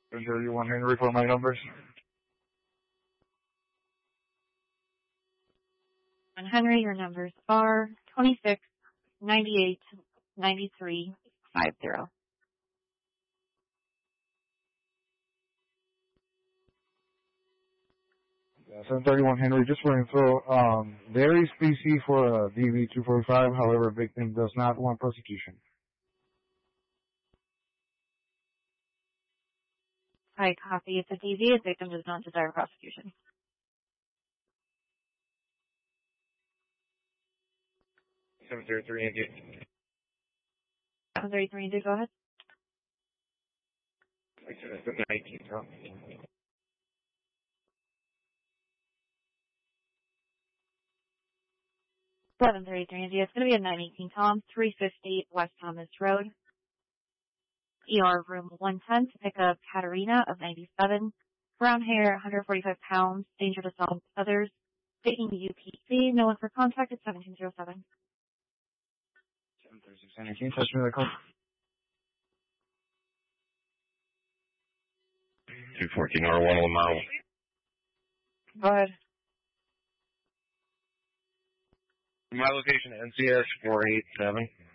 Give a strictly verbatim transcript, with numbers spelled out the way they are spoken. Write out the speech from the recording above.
thirty-one Henry for my numbers. On Henry, your numbers are twenty-six, ninety-eight, ninety-three, fifty. Yeah, seven thirty-one Henry, just for info, um, there is P C for uh, D V two forty-five, however, victim does not want prosecution. I copy. It's a D V. A victim does not desire prosecution. seven thirty-three, India. seven thirty-three, India, go ahead. nineteen, Tom. seven thirty-three, India. It's going to be a nine eighteen Tom, three fifty West Thomas Road. E R room one ten to pick up Katerina of ninety-seven. Brown hair, one hundred forty-five pounds, danger to self others. Taking the U P C, no one for contact at seventeen oh seven. seven thirty-six Henry, can you touch me that code? two fourteen R one Lamau. Go ahead. My location, N C S four eight seven.